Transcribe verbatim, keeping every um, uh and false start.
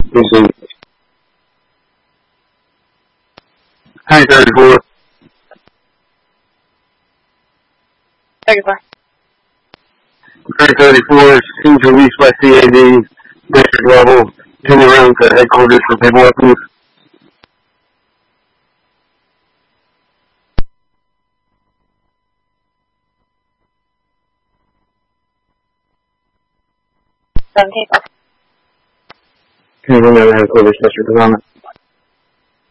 Receive. Tank thirty-four. thirty-four. Tank thirty-four, Central East by C A D, district level, ten around to headquarters for paperwork. seventeen. Can you remember headquarters, district development?